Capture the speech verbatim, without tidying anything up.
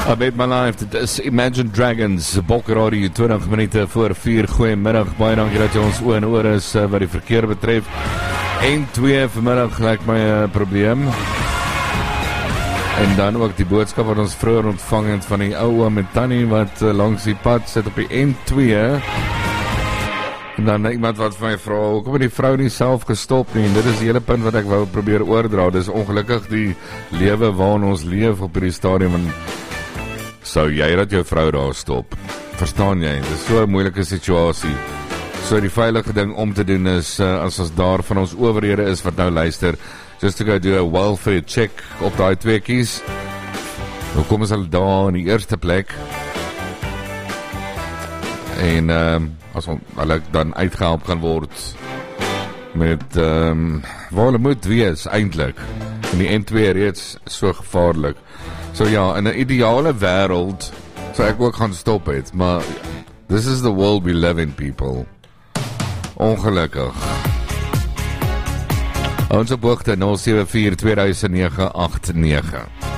I bet my life, dit is Imagine Dragons, Bokradio, twintig minute voor vier, goeiemiddag, baie dankie dat jy ons oor en oor is, uh, wat die verkeer betref, en twee vanmiddag lyk my uh, probleem, en dan ook die boodskap wat ons vroeër ontvang het van die ou oom en tannie wat uh, langs die pad sit op die N twee, en dan iemand wat vir my vra, hoekom het die vrou nie self gestop nie, en dit is die hele punt wat ek wou probeer oordra, dis ongelukkig die lewe waarin ons leef op die stadium, en sou jy dat jou vrou daar stop, verstaan jy, dit is so 'n moeilike situasie, so die veilige ding om te doen is, uh, as ons daar van ons owerhede is wat nou luister, just to go do a welfare check op die twee kies, hoekom is hulle daar in die eerste plek, en um, as hulle dan uitgehelp gaan word met um, waar hulle moet wees eintlik, en die N twee reeds so gevaarlik, so ja, in 'n ideale wêreld sou ek ook gaan stop het, maar this is the world we live in, people, ongelukkig. Ons op hoogte nul sewe vier twee negen agt negen